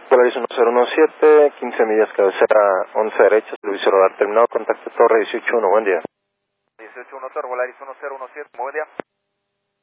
Volaris 1017, 15 millas cabecera 11 derecha, servicio radar terminado, contacto Torre 181, buen día. 181 Torre, Volaris 1017, buen día.